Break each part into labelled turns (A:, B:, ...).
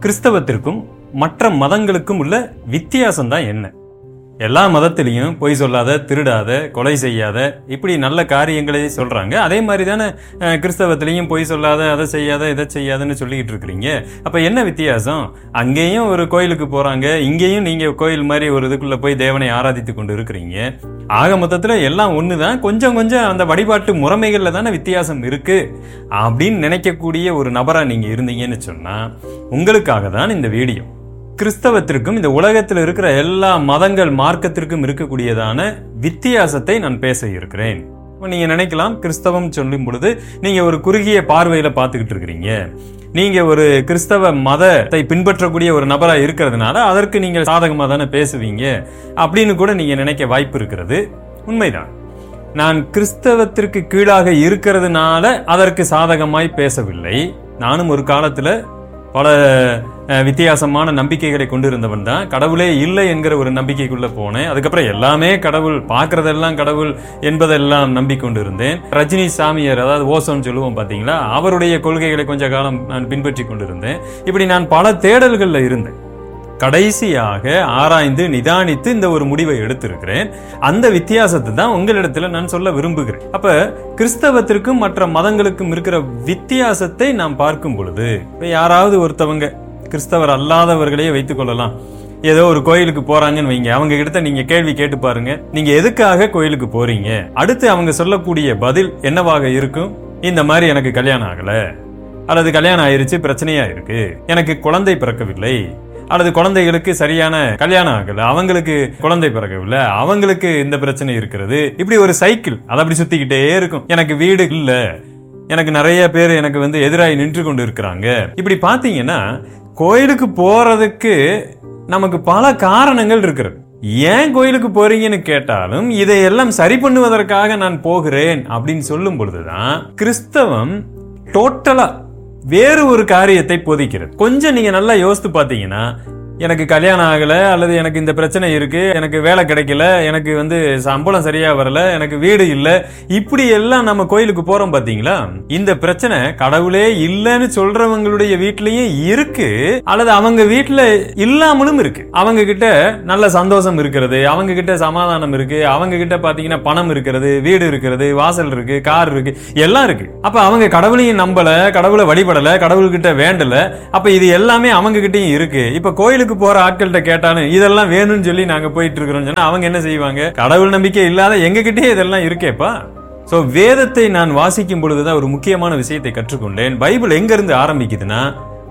A: கிறிஸ்தவத்திற்கும் மற்ற மதங்களுக்கும் உள்ள வித்தியாசம் தான் என்ன? எல்லா மதத்திலையும் பொய் சொல்லாத, திருடாத, கொலை செய்யாத, இப்படி நல்ல காரியங்களை சொல்றாங்க. அதே மாதிரி தானே கிறிஸ்தவத்திலையும் பொய் சொல்லாத, அதை செய்யாத, இதை செய்யாதன்னு சொல்லிக்கிட்டு இருக்கிறீங்க. அப்ப என்ன வித்தியாசம்? அங்கேயும் ஒரு கோயிலுக்கு போறாங்க, இங்கேயும் நீங்க கோயில் மாதிரி ஒரு இதுக்குள்ள போய் தேவனை ஆராதித்து கொண்டு இருக்கிறீங்க. ஆக மொத்தத்துல எல்லாம் ஒண்ணுதான். கொஞ்சம் கொஞ்சம் அந்த வழிபாட்டு முறைமைகள்ல தானே வித்தியாசம் இருக்கு அப்படின்னு நினைக்கக்கூடிய ஒரு நபரா நீங்க இருந்தீங்கன்னு சொன்னா உங்களுக்காக தான் இந்த வீடியோ. கிறிஸ்தவத்திற்கும் இந்த உலகத்தில் இருக்கிற எல்லா மதங்கள் மார்க்கத்திற்கும் இருக்கக்கூடியதான வித்தியாசத்தை நான் பேச இருக்கிறேன். நீங்க நினைக்கலாம், கிறிஸ்தவம் சொல்லும் பொழுது நீங்க ஒரு குறுகிய பார்வையில பார்த்துக்கிட்டு இருக்கிறீங்க, நீங்க ஒரு கிறிஸ்தவ மதத்தை பின்பற்றக்கூடிய ஒரு நபரா இருக்கிறதுனால அதற்கு நீங்க சாதகமா தானே பேசுவீங்க அப்படின்னு கூட நீங்க நினைக்க வாய்ப்பு இருக்கிறது. உண்மைதான். நான் கிறிஸ்தவத்திற்கு கீழாக இருக்கிறதுனால அதற்கு சாதகமாய் பேசவில்லை. நானும் ஒரு காலத்துல பல வித்தியாசமான நம்பிக்கைகளை கொண்டிருந்தவன் தான். கடவுளே இல்லை என்கிற ஒரு நம்பிக்கைக்குள்ள போனேன். அதுக்கப்புறம் எல்லாமே கடவுள், பார்க்கறதெல்லாம் கடவுள் என்பதெல்லாம் நம்பிக்கொண்டு இருந்தேன். ரஜினி சாமியார், அதாவது ஓசோன்னு சொல்லுவோம் பாத்தீங்களா, அவருடைய கொள்கைகளை கொஞ்ச காலம் நான் பின்பற்றி கொண்டிருந்தேன். இப்படி நான் பல தேடல்கள்ல இருந்தேன். கடைசியாக ஆராய்ந்து நிதானித்து இந்த ஒரு முடிவை எடுத்திருக்கிறேன். அந்த வித்தியாசத்தை தான் உங்களிடத்துல நான் சொல்ல விரும்புகிறேன். அப்ப கிறிஸ்தவத்திற்கும் மற்ற மதங்களுக்கும் இருக்கிற வித்தியாசத்தை நாம் பார்க்கும் பொழுது, யாராவது ஒருத்தவங்க கிறிஸ்தவர் அல்லாதவர்களையே வைத்துக் கொள்ளலாம், ஏதோ ஒரு கோயிலுக்கு போறாங்கன்னு வைங்க, அவங்க கிட்ட நீங்க கேள்வி கேட்டு பாருங்க, நீங்க எதுக்காக கோயிலுக்கு போறீங்க? அடுத்து அவங்க சொல்லக்கூடிய பதில் என்னவாக இருக்கும்? இந்த மாதிரி எனக்கு கல்யாணம் ஆகல, அல்லது கல்யாணம் ஆயிருச்சு பிரச்சனையா இருக்கு, எனக்கு குழந்தை பிறக்கவில்லை, அல்லது குழந்தைகளுக்கு சரியான கல்யாணம் ஆகல, அவங்களுக்கு குழந்தை பிறக்கவில்லை, அவங்களுக்கு இந்த பிரச்சனை இருக்கிறது. இப்படி ஒரு சைக்கிள் அது அப்படி சுத்திக்கிட்டே இருக்கும். எனக்கு வீடு இல்ல, எனக்கு நிறைய பேர் எனக்கு எதிராகி நின்று கொண்டு இருக்கிறாங்க. இப்படி பாத்தீங்கன்னா கோயிலுக்கு போறதுக்கு நமக்கு பல காரணங்கள் இருக்கிறது. ஏன் கோயிலுக்கு போறீங்கன்னு கேட்டாலும் இதையெல்லாம் சரி பண்ணுவதற்காக நான் போகிறேன் அப்படின்னு சொல்லும் பொழுதுதான் கிறிஸ்தவம் டோட்டலா வேறு ஒரு காரியத்தை போதிக்கிறது. கொஞ்சம் நீங்க நல்லா யோசித்து பாத்தீங்கன்னா, எனக்கு கல்யாணம் ஆகல, அல்லது எனக்கு இந்த பிரச்சனை இருக்கு, எனக்கு வேலை கிடைக்கல, எனக்கு சம்பளம் சரியா வரல, எனக்கு வீடு இல்ல, இப்படி எல்லாம் நம்ம கோயிலுக்கு போறோம் பாத்தீங்களா? இந்த பிரச்சனை கடவுளே இல்லன்னு சொல்றவங்களுடைய வீட்லயும் இருக்கு, அல்லது அவங்க வீட்டுல இல்லாமலும் இருக்கு. அவங்க கிட்ட நல்ல சந்தோஷம் இருக்கிறது, அவங்க கிட்ட சமாதானம் இருக்கு, அவங்க கிட்ட பாத்தீங்கன்னா பணம் இருக்கிறது, வீடு இருக்கிறது, வாசல் இருக்கு, கார் இருக்கு, எல்லாம் இருக்கு. அப்ப அவங்க கடவுளையும் நம்பல, கடவுளை வழிபடல, கடவுள்கிட்ட வேண்டல. அப்ப இது எல்லாமே அவங்க கிட்டயும் இருக்கு. இப்ப கோயிலுக்கு போற ஆட்கள்கிட்ட கேட்டாலும் இதெல்லாம் வேணும்னு சொல்லி நாங்க போயிட்டு இருக்கிறோம், அவங்க என்ன செய்வாங்க? கடவுள் நம்பிக்கை இல்லாத எங்க கிட்டே இதெல்லாம் இருக்கேப்பா. சோ வேதத்தை நான் வாசிக்கும் பொழுதுதான் ஒரு முக்கியமான விஷயத்தை கற்றுக்கொண்டேன். பைபிள் எங்க இருந்து ஆரம்பிக்குதுன்னா,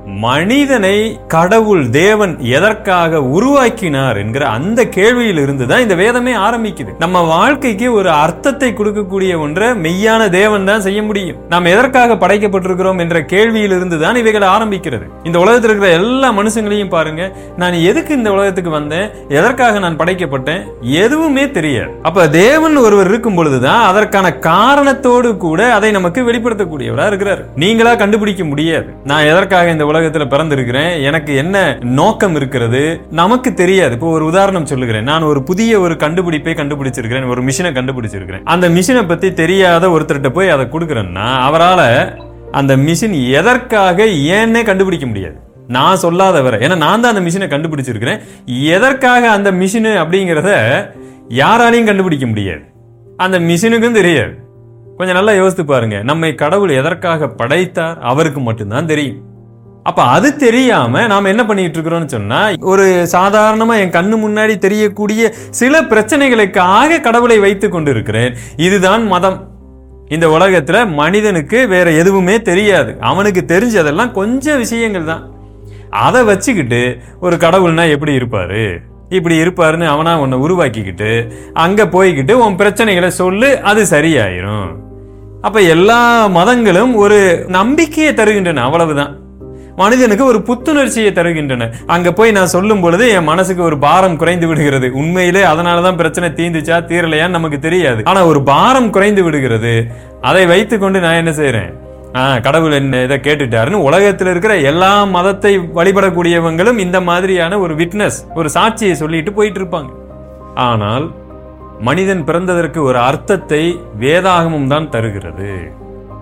A: மனிதனை கடவுள் தேவன் எதற்காக உருவாக்கினார் என்கிற அந்த கேள்வியில் இருந்துதான் இந்த வேதமே ஆரம்பிக்குது. நம்ம வாழ்க்கைக்கு ஒரு அர்த்தத்தை கொடுக்கக்கூடிய ஒன்றை மெய்யான தேவன் தான் செய்ய முடியும். நாம் எதற்காக படைக்கப்பட்டிருக்கிறோம் என்ற கேள்வியில் இருந்துதான் இவைகள் ஆரம்பிக்கிறது. இந்த உலகத்தில் இருக்கிற எல்லா மனுஷங்களையும் பாருங்க, நான் எதுக்கு இந்த உலகத்துக்கு வந்தேன், எதற்காக நான் படைக்கப்பட்டேன், எதுவுமே தெரியாது. அப்ப தேவன் ஒருவர் இருக்கும் பொழுதுதான் அதற்கான காரணத்தோடு கூட அதை நமக்கு வெளிப்படுத்தக்கூடியவரா இருக்கிறார். நீங்களா கண்டுபிடிக்க முடியாது. நான் எதற்காக இந்த உலகத்துல பிறந்திருக்கிறேன், எனக்கு என்ன நோக்கம் இருக்கிறது, நமக்கு தெரியாது. இப்போ ஒரு உதாரணம் சொல்லுகிறேன். நான் ஒரு புதிய ஒரு கண்டுபிடிப்பை கண்டுபிடிச்சிருக்கிறேன், ஒரு மிஷினை கண்டுபிடிச்சிருக்கிறேன். அந்த மிஷினை பத்தி தெரியாத ஒருத்தர்கிட்ட போய் அதை கொடுக்கிறேன்னா அவரால் அந்த மிஷின் எதற்காக ஏன்னே கண்டுபிடிக்க முடியாது. நான் சொல்லாத வரை, ஏன்னா நான் தான் அந்த மிஷினை கண்டுபிடிச்சிருக்கிறேன். எதற்காக அந்த மிஷின் அப்படிங்கிறத யாராலையும் கண்டுபிடிக்க முடியாது, அந்த மிஷினுக்கும் தெரியாது. கொஞ்சம் நல்லா யோசித்து பாருங்க, நம்மை கடவுள் எதற்காக படைத்தார் அவருக்கு மட்டும்தான் தெரியும். அப்ப அது தெரியாம நாம என்ன பண்ணிட்டு இருக்கிறோம்னு சொன்னா, ஒரு சாதாரணமா என் கண்ணு முன்னாடி தெரியக்கூடிய சில பிரச்சனைகளுக்காக கடவுளை வைத்துக் கொண்டு இருக்கிறேன். இதுதான் மதம். இந்த உலகத்துல மனிதனுக்கு வேற எதுவுமே தெரியாது. அவனுக்கு தெரிஞ்சதெல்லாம் கொஞ்சம் விஷயங்கள் தான். அதை வச்சுக்கிட்டு ஒரு கடவுள்னா எப்படி இருப்பாரு, இப்படி இருப்பாருன்னு அவனா உன்னை உருவாக்கிக்கிட்டு அங்க போய்கிட்டு உன் பிரச்சனைகளை சொல்லு, அது சரியாயிரும். அப்ப எல்லா மதங்களும் ஒரு நம்பிக்கையை தருகின்றன, அவ்வளவுதான். மனிதனுக்கு ஒரு புத்துணர்ச்சியை தருகின்றன. அங்க போய் நான் சொல்லும் பொழுது என் மனசுக்கு ஒரு பாரம் குறைந்து விடுகிறது. உண்மையிலே அதனாலதான் பிரச்சனை தீந்துச்சா தீரலையான்னு நமக்கு தெரியாது, ஆனா ஒரு பாரம் குறைந்து விடுகிறது. அதை வைத்துக் கொண்டு நான் என்ன செய்யறேன், கடவுள் என்ன இதை கேட்டுட்டாருன்னு உலகத்தில் இருக்கிற எல்லா மதத்தை வழிபடக்கூடியவங்களும் இந்த மாதிரியான ஒரு விட்னஸ், ஒரு சாட்சியை சொல்லிட்டு போயிட்டு இருப்பாங்க. ஆனால் மனிதன் பிறந்ததற்கு ஒரு அர்த்தத்தை வேதாகமம் தான் தருகிறது.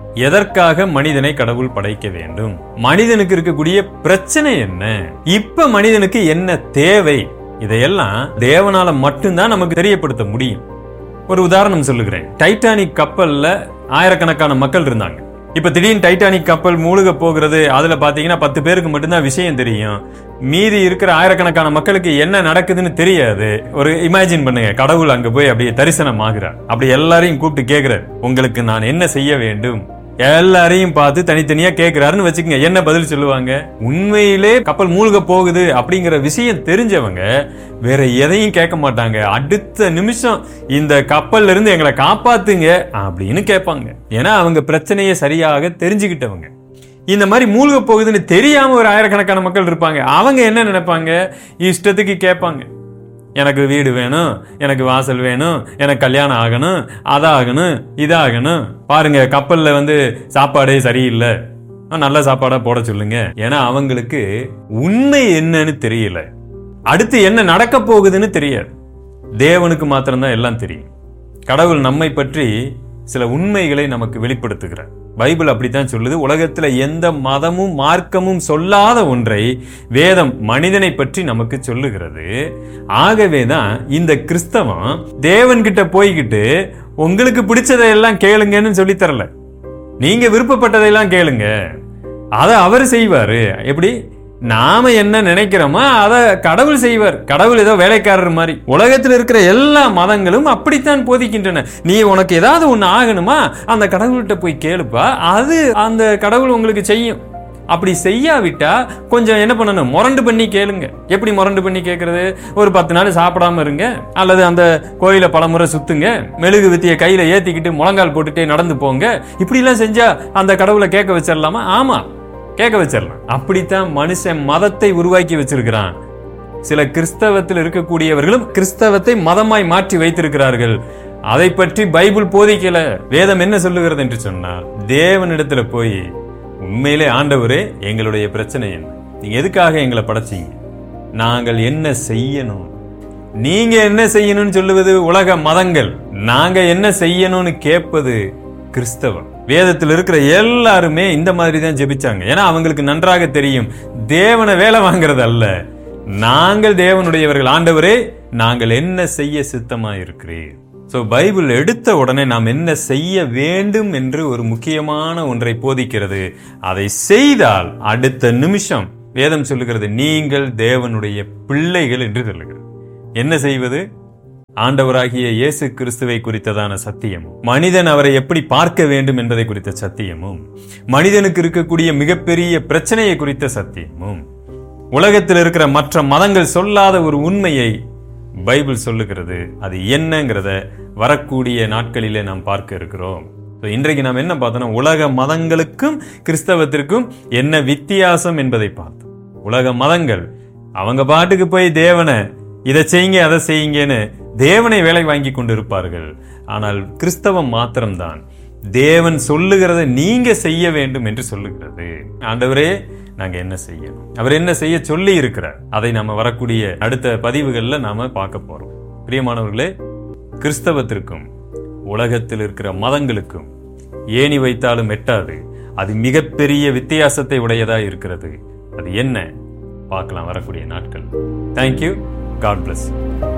A: எதற்காக மனிதனை கடவுள் படைக்க வேண்டும், மனிதனுக்கு இருக்கக்கூடிய பிரச்சனை என்ன, இப்ப மனிதனுக்கு என்ன தேவை, இதையெல்லாம் தேவனால மட்டும்தான் நமக்கு தெரியப்படுத்த முடியும். ஒரு உதாரணம் சொல்லுகிறேன். டைட்டானிக் கப்பல்ல ஆயிரக்கணக்கான மக்கள் இருந்தாங்க. இப்ப திடீர்னு டைட்டானிக் கப்பல் மூழ்க போகிறது, அதுல பாத்தீங்கன்னா 10 பேருக்கு மட்டும்தான் விஷயம் தெரியும். மீதி இருக்கிற ஆயிரக்கணக்கான மக்களுக்கு என்ன நடக்குதுன்னு தெரியாது. ஒரு இமேஜின் பண்ணுங்க, கடவுள் அங்க போய் அப்படியே தரிசனம் ஆகிறார். அப்படி எல்லாரையும் கூப்பிட்டு கேட்கிறார், உங்களுக்கு நான் என்ன செய்ய வேண்டும், எல்லாரையும் பார்த்து தனித்தனியா கேட்கிறாருன்னு வச்சுக்கோங்க. என்ன பதில் சொல்லுவாங்க? உண்மையிலே கப்பல் மூழ்க போகுது அப்படிங்கிற விஷயம் தெரிஞ்சவங்க வேற எதையும் கேட்க மாட்டாங்க. அடுத்த நிமிஷம் இந்த கப்பல்ல இருந்து எங்களை காப்பாத்துங்க அப்படின்னு கேட்பாங்க. ஏன்னா அவங்க பிரச்சனையை சரியாக தெரிஞ்சுக்கிட்டவங்க. இந்த மாதிரி மூழ்க போகுதுன்னு தெரியாம ஒரு ஆயிரக்கணக்கான மக்கள் இருப்பாங்க. அவங்க என்ன நினைப்பாங்க? இஷ்டத்துக்கு கேட்பாங்க. எனக்கு வீடு வேணும், எனக்கு வாசல் வேணும், எனக்கு கல்யாணம் ஆகணும், அதாகணும், இதாகணும், பாருங்க கப்பல்ல சாப்பாடே சரியில்லை, நல்ல சாப்பாடா போட சொல்லுங்க. ஏன்னா அவங்களுக்கு உண்மை என்னன்னு தெரியல, அடுத்து என்ன நடக்க போகுதுன்னு தெரியாது. தேவனுக்கு மாத்திரம்தான் எல்லாம் தெரியும். கடவுள் நம்மை பற்றி சில உண்மைகளை நமக்கு வெளிப்படுத்துகிறார். பைபிள் அப்படித்தான் சொல்லுது. உலகத்துல எந்த மதமும் மார்க்கமும் சொல்லாத ஒன்றை வேதம் மனிதனை பற்றி நமக்கு சொல்லுகிறது. ஆகவேதான் இந்த கிறிஸ்தவம் தேவன்கிட்ட போய்கிட்டு உங்களுக்கு பிடிச்சதையெல்லாம் கேளுங்கன்னு சொல்லி தரல. நீங்க விருப்பப்பட்டதையெல்லாம் கேளுங்க, அதை அவர் செய்வாரு. எப்படி? நாம என்ன நினைக்கிறோமோ அத கடவுள் செய்வார். கடவுள் ஏதோ வேலைக்காரர் மாதிரி. உலகத்தில் இருக்கிற எல்லா மதங்களும் அப்படித்தான் போதிக்கின்றன. நீ உனக்கு ஏதாவது ஒண்ணு ஆகணுமா, அந்த கடவுள்கிட்ட போய் கேளுப்பா, அது அந்த கடவுள் உங்களுக்கு செய்யும். அப்படி செய்யாவிட்டா கொஞ்சம் என்ன பண்ணணும், முரண்டு பண்ணி கேளுங்க. எப்படி முரண்டு பண்ணி கேட்கறது? ஒரு 10 நாள் சாப்பிடாம இருங்க, அல்லது அந்த கோயில பலமுறை சுத்துங்க, மெழுகு வித்திய கையில ஏத்திக்கிட்டு முழங்கால் போட்டுட்டே நடந்து போங்க. இப்படி எல்லாம் செஞ்சா அந்த கடவுளை கேட்க வச்சிடலாமா? ஆமா, கேட்க வச்சிடலாம். அப்படித்தான் மனுஷன் மதத்தை உருவாக்கி வச்சிருக்கிறான். சில கிறிஸ்தவத்தில் இருக்கக்கூடியவர்களும் கிறிஸ்தவத்தை மதமாய் மாற்றி வைத்திருக்கிறார்கள். அதை பற்றி பைபிள் போதிக்கல. வேதம் என்ன சொல்லுகிறது என்று சொன்னால், தேவனிடத்துல போய் உண்மையிலே ஆண்டவரே எங்களுடைய பிரச்சனை என்ன, நீங்க எதுக்காக எங்களை படைச்சீங்க, நாங்கள் என்ன செய்யணும், நீங்க என்ன செய்யணும்னு சொல்லுவது உலக மதங்கள், நாங்க என்ன செய்யணும்னு கேட்பது கிறிஸ்தவம். வேதத்தில் இருக்கிற எல்லாருமே இந்த மாதிரி தான் ஜெபிச்சாங்க. ஏன்னா அவங்களுக்கு நன்றாக தெரியும், தேவனை வேலை வாங்குறது அல்ல, நாங்கள் தேவனுடையவர்கள். ஆண்டவரே நாங்கள் என்ன செய்ய சித்தமா இருக்கிறீர். சோ பைபிள் எடுத்த உடனே நாம் என்ன செய்ய வேண்டும் என்று ஒரு முக்கியமான ஒன்றை போதிக்கிறது. அதை செய்தால் அடுத்த நிமிஷம் வேதம் சொல்லுகிறது, நீங்கள் தேவனுடைய பிள்ளைகள் என்று சொல்லுகிறது. என்ன செய்வது? ஆண்டவராகிய இயேசு கிறிஸ்துவை குறித்ததான சத்தியமும், மனிதன் அவரை எப்படி பார்க்க வேண்டும் என்பதை குறித்த சத்தியமும், மனிதனுக்கு இருக்கக்கூடிய மிகப்பெரிய பிரச்சனையை குறித்த சத்தியமும், உலகத்தில் இருக்கிற மற்ற மதங்கள் சொல்லாத ஒரு உண்மையை பைபிள் சொல்லுகிறது. அது என்னங்கிறத வரக்கூடிய நாட்களிலே நாம் பார்க்க இருக்கிறோம். இன்றைக்கு நாம் என்ன பார்த்தோம்னா, உலக மதங்களுக்கும் கிறிஸ்தவத்திற்கும் என்ன வித்தியாசம் என்பதை பார்த்தோம். உலக மதங்கள் அவங்க பாட்டுக்கு போய் தேவனை இதை செய்யுங்க அதை செய்யுங்கன்னு தேவனை வேலை வாங்கி கொண்டிருப்பார்கள். ஆனால் கிறிஸ்தவம் மாத்திரம்தான் தேவன் சொல்லுகிறத நீங்க செய்ய வேண்டும் என்று சொல்லுகிறது. ஆண்டவரே நாங்க என்ன செய்யணும், அவர் என்ன செய்ய சொல்லி இருக்கிறார், அதை நாம வரக்கூடிய அடுத்த பதிவுகள்ல நாம பார்க்க போறோம். பிரியமானவர்களே, கிறிஸ்தவத்திற்கும் உலகத்தில் இருக்கிற மதங்களுக்கும் ஏணி வைத்தாலும் எட்டாது. அது மிகப்பெரிய வித்தியாசத்தை உடையதா இருக்கிறது. அது என்ன பார்க்கலாம் வரக்கூடிய நாட்கள். தேங்க்யூ. God bless you.